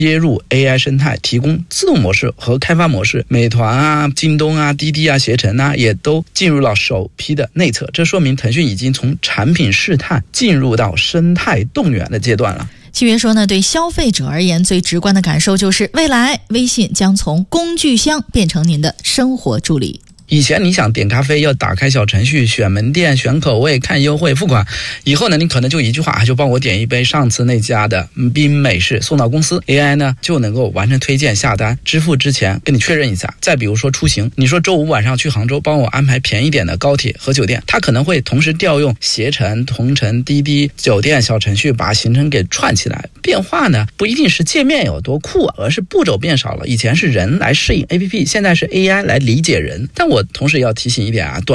接入 AI 生态，提供自动模式和开发模式。美团啊、京东啊、滴滴啊、携程啊，也都进入了首批的内测。这说明腾讯已经从产品试探进入到生态动员的阶段了。 契约说呢，对消费者而言，最直观的感受就是未来微信将从工具箱变成您的生活助理。 以前你想点咖啡要打开小程序，选门店、选口味、看优惠、付款。以后呢，你可能就一句话，就帮我点一杯上次那家的冰美式送到公司。AI 呢就能够完成推荐、下单、支付之前跟你确认一下。再比如说出行，你说周五晚上去杭州，帮我安排便宜点的高铁和酒店，它可能会同时调用携程、同程、滴滴、酒店小程序把行程给串起来。变化呢不一定是界面有多酷，而是步骤变少了。以前是人来适应 APP， 现在是 AI 来理解人。但我同时要提醒一点啊，